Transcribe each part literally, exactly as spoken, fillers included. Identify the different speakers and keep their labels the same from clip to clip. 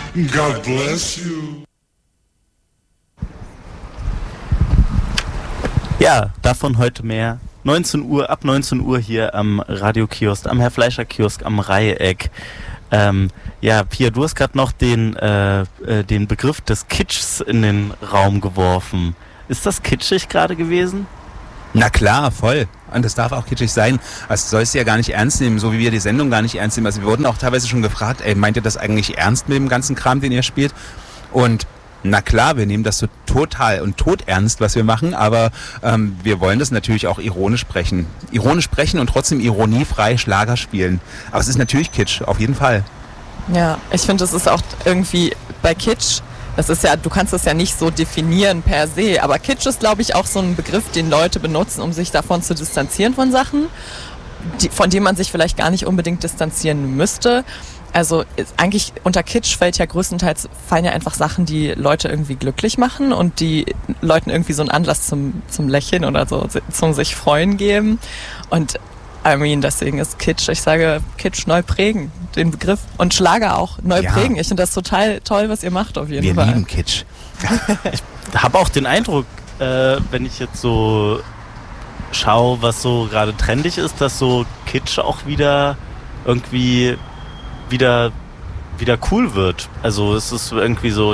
Speaker 1: God bless you.
Speaker 2: Ja, davon heute mehr. neunzehn Uhr, ab neunzehn Uhr hier am Radiokiosk, am Herr Fleischer Kiosk am Reiheck. Ähm, ja, Pia, du hast gerade noch den, äh, äh, den Begriff des Kitschs in den Raum geworfen. Ist das kitschig gerade gewesen?
Speaker 3: Na klar, voll. Und das darf auch kitschig sein. Also soll es ja gar nicht ernst nehmen, so wie wir die Sendung gar nicht ernst nehmen. Also wir wurden auch teilweise schon gefragt, ey, meint ihr das eigentlich ernst mit dem ganzen Kram, den ihr spielt? Und na klar, wir nehmen das so total und todernst, was wir machen, aber ähm, wir wollen das natürlich auch ironisch sprechen. Ironisch sprechen und trotzdem ironiefrei Schlager spielen. Aber es ist natürlich Kitsch, auf jeden Fall.
Speaker 4: Ja, ich finde, es ist auch irgendwie bei Kitsch, das ist ja, du kannst es ja nicht so definieren per se, aber Kitsch ist, glaube ich, auch so ein Begriff, den Leute benutzen, um sich davon zu distanzieren von Sachen, die, von denen man sich vielleicht gar nicht unbedingt distanzieren müsste. Also eigentlich unter Kitsch fällt ja größtenteils, fallen ja einfach Sachen, die Leute irgendwie glücklich machen und die Leuten irgendwie so einen Anlass zum, zum Lächeln oder so zum sich freuen geben. Und I mean, deswegen ist Kitsch, ich sage Kitsch neu prägen, den Begriff. Und Schlager auch neu
Speaker 3: Ja.
Speaker 4: prägen. Ich finde das total toll, was ihr macht auf jeden
Speaker 3: Wir
Speaker 4: Fall.
Speaker 3: lieben Kitsch.
Speaker 2: Ich habe auch den Eindruck, äh, wenn ich jetzt so schaue, was so gerade trendig ist, dass so Kitsch auch wieder irgendwie wieder wieder cool wird. Also es ist irgendwie so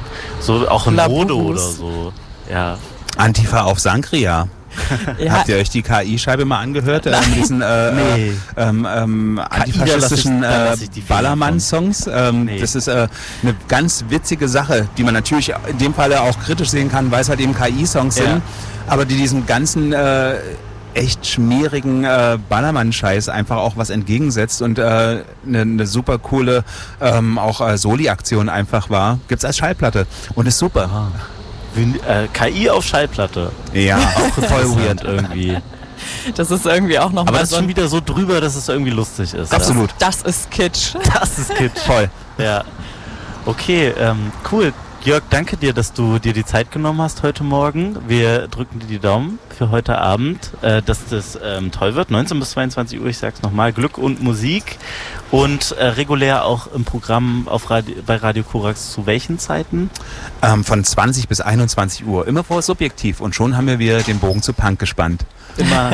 Speaker 2: so auch in Mode
Speaker 4: Labus.
Speaker 2: oder so. Ja.
Speaker 3: Antifa auf Sankria.
Speaker 4: Ja,
Speaker 3: Habt ihr euch die K I-Scheibe mal angehört? Ähm, diesen äh,
Speaker 2: Nee.
Speaker 3: ähm, ähm, antifaschistischen
Speaker 2: da lass ich- da
Speaker 3: äh,
Speaker 2: lass ich die Finger
Speaker 3: Ballermann-Songs? Ähm,
Speaker 2: Nee.
Speaker 3: Das ist äh, eine ganz witzige Sache, die man natürlich in dem Falle auch kritisch sehen kann, weil es halt eben K I-Songs
Speaker 2: Ja.
Speaker 3: sind, aber die diesem ganzen äh, echt schmierigen äh, Ballermann-Scheiß einfach auch was entgegensetzt und eine äh, ne, ne super coole ähm, auch äh, Soli-Aktion einfach war. Gibt's als Schallplatte und ist super.
Speaker 2: Ah. Vin- äh, K I auf Schallplatte.
Speaker 3: Ja,
Speaker 2: Auch voll weird irgendwie.
Speaker 4: das ist irgendwie auch
Speaker 2: Aber
Speaker 4: nochmal
Speaker 2: das ist
Speaker 4: so
Speaker 2: schon
Speaker 4: ein,
Speaker 2: wieder so drüber, dass es irgendwie lustig ist.
Speaker 3: absolut.
Speaker 4: das ist Kitsch.
Speaker 2: Das ist Kitsch.
Speaker 3: Voll.
Speaker 2: Ja. Okay, ähm, cool. Jörg, danke dir, dass du dir die Zeit genommen hast heute Morgen. Wir drücken dir die Daumen für heute Abend, äh, dass das ähm, toll wird. neunzehn bis zweiundzwanzig Uhr, ich sag's nochmal, Glück und Musik. Und äh, regulär auch im Programm auf Radio, bei Radio Korax zu welchen Zeiten?
Speaker 3: Ähm, von zwanzig bis einundzwanzig Uhr. Immer vor subjektiv. Und schon haben wir wieder den Bogen zu Punk gespannt.
Speaker 2: Immer,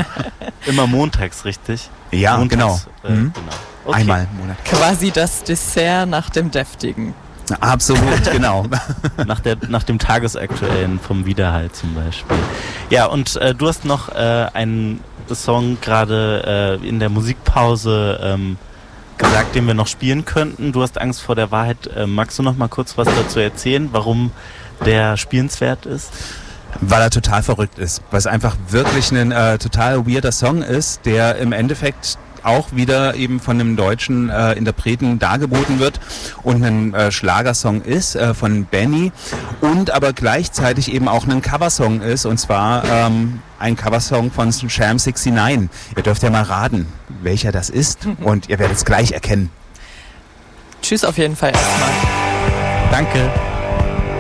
Speaker 2: immer montags, richtig?
Speaker 3: Ja,
Speaker 2: montags,
Speaker 3: genau.
Speaker 2: Äh,
Speaker 3: Mhm.
Speaker 2: genau. Okay.
Speaker 3: Einmal im Monat.
Speaker 4: Quasi das Dessert nach dem Deftigen.
Speaker 3: Absolut, genau.
Speaker 2: Nach, der, nach dem Tagesaktuellen vom Widerhall zum Beispiel. Ja, und äh, du hast noch äh, einen Song gerade äh, in der Musikpause ähm, gesagt, den wir noch spielen könnten. Du hast Angst vor der Wahrheit. Äh, magst du noch mal kurz was dazu erzählen, warum der spielenswert ist?
Speaker 3: Weil er total verrückt ist. Weil es einfach wirklich ein äh, total weirder Song ist, der im Endeffekt auch wieder eben von einem deutschen äh, Interpreten dargeboten wird und ein äh, Schlagersong ist äh, von Benny und aber gleichzeitig eben auch ein Coversong ist und zwar ähm, ein Coversong von Sham neunundsechzig. Ihr dürft ja mal raten, welcher das ist und ihr werdet es gleich erkennen.
Speaker 4: Tschüss auf jeden Fall erstmal.
Speaker 2: Danke.